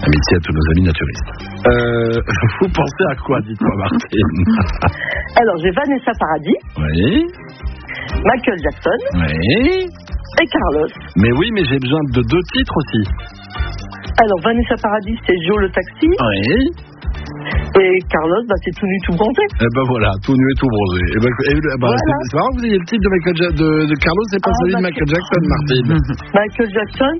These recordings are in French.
Amitié à tous nos amis naturistes. Vous pensez à quoi, dites-moi, Martine? Alors, j'ai Vanessa Paradis. Oui. Michael Jackson. Oui. Et Carlos. Mais oui, mais j'ai besoin de 2 titres aussi. Alors, Vanessa Paradis, c'est Joe le taxi. Oui. Et Carlos, c'est tout nu, tout bronzé. Eh ben voilà, tout nu et tout bronzé. Voilà. C'est marrant que vous ayez le titre de Carlos, c'est pas celui de Michael Jackson, Martine. Michael Jackson,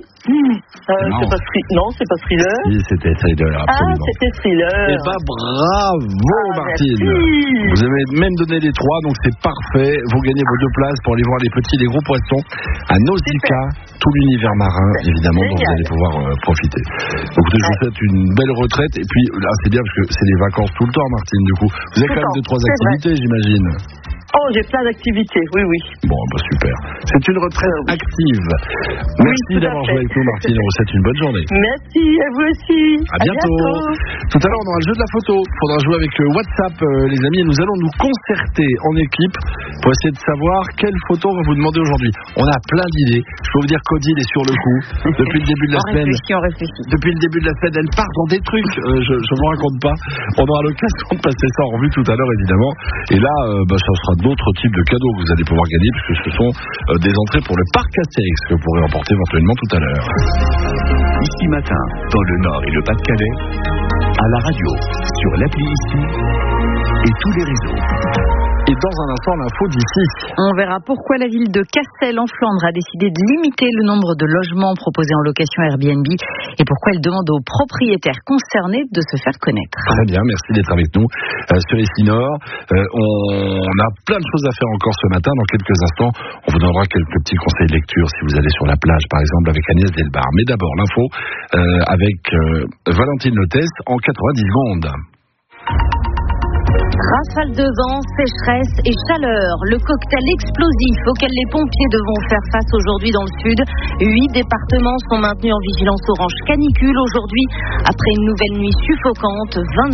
c'est pas Thriller. Si, c'était Thriller, absolument. Ah, c'était Thriller. Eh ben bravo, Martine. Merci. Vous avez même donné les 3, donc c'est parfait. Vous gagnez vos 2 places pour aller voir les petits et les gros poissons à Nausicaa, tout l'univers marin, évidemment, dont vous allez pouvoir profiter. Donc je vous souhaite une belle retraite. Et puis là, c'est bien parce que c'est les vacances tout le temps, Martine, du coup. Vous avez quand même 2-3 activités, j'imagine. Oh, j'ai plein d'activités, oui. Bon, super. C'est une retraite active. Merci d'avoir joué avec nous, Martine. On vous souhaite une bonne journée. Merci, à vous aussi. À bientôt. Tout à l'heure, on aura le jeu de la photo. Il faudra jouer avec WhatsApp, les amis, et nous allons nous concerter en équipe pour essayer de savoir quelle photo on va vous demander aujourd'hui. On a plein d'idées. Je peux vous dire qu'Odile est sur le coup. Depuis le début de la semaine. On réfléchit. Depuis le début de la semaine, elle part dans des trucs. Je vous raconte pas. On aura l'occasion de passer ça en revue tout à l'heure, évidemment. Et là, ça sera d'autres types de cadeaux que vous allez pouvoir gagner, puisque ce sont des entrées pour le parc Astérix que vous pourrez emporter éventuellement tout à l'heure. Ici matin, dans le Nord et le Pas-de-Calais, à la radio, sur l'appli Ici et tous les réseaux. Et dans un instant, l'info d'ici. On verra pourquoi la ville de Castel en Flandre a décidé de limiter le nombre de logements proposés en location Airbnb et pourquoi elle demande aux propriétaires concernés de se faire connaître. Très bien, merci d'être avec nous sur Ici Nord. On a plein de choses à faire encore ce matin. Dans quelques instants, on vous donnera quelques petits conseils de lecture si vous allez sur la plage, par exemple, avec Agnès Delbar. Mais d'abord, l'info avec Valentine Lotès en 90 secondes. Rafale de vent, sécheresse et chaleur. Le cocktail explosif auquel les pompiers devront faire face aujourd'hui dans le sud. 8 départements sont maintenus en vigilance orange canicule aujourd'hui après une nouvelle nuit suffocante.